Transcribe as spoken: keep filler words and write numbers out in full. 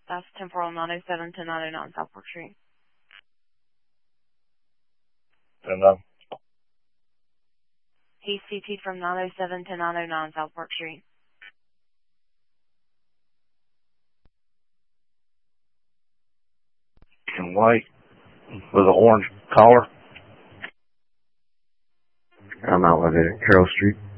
That's temporal nine oh seven to nine oh nine South Park Street. And um, He's C T'd from nine oh seven to nine oh nine South Park Street. in white with an orange collar. I'm out with it. Carroll Street.